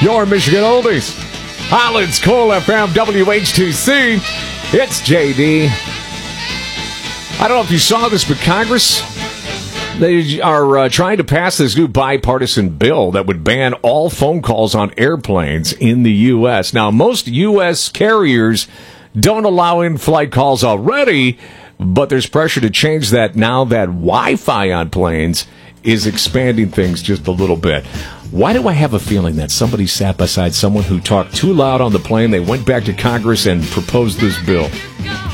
Your Michigan Oldies. Highlands Coal FM, WH2C. It's JD. I don't know if you saw this, but Congress, they are trying to pass this new bipartisan bill that would ban all phone calls on airplanes in the U.S. Now, most U.S. carriers don't allow in-flight calls already, but there's pressure to change that now that Wi-Fi on planes is expanding things just a little bit. Why do I have a feeling that somebody sat beside someone who talked too loud on the plane? They went back to Congress and proposed this bill.